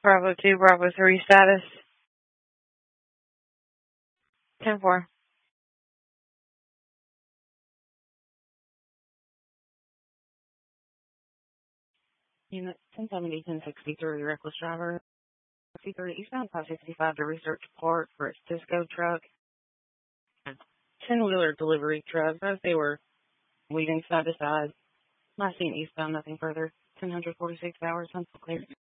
Bravo 2, Bravo 3 status. 10-4. Unit 1070, 1063, reckless driver. 63 eastbound 565 to research part for its disco truck. 10-wheeler delivery truck. As they were weaving side to side. Last seen eastbound, nothing further. 1046 hours, until clear.